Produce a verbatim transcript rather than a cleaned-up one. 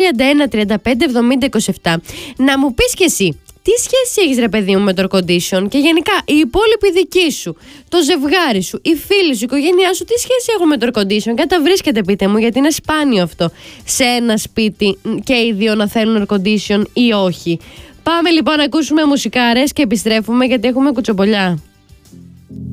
τριάντα ένα τριάντα πέντε εβδομήντα είκοσι επτά να μου πεις κι εσύ τι σχέση έχεις, ρε παιδί μου, με το air condition και γενικά η υπόλοιπη δική σου, το ζευγάρι σου, οι φίλοι σου, η οικογένειά σου, τι σχέση έχουν με το air condition και αν τα βρίσκετε, πείτε μου, γιατί είναι σπάνιο αυτό σε ένα σπίτι και οι δύο να θέλουν air condition ή όχι. Πάμε λοιπόν να ακούσουμε μουσικάρες και επιστρέφουμε γιατί έχουμε κουτσομπολιά.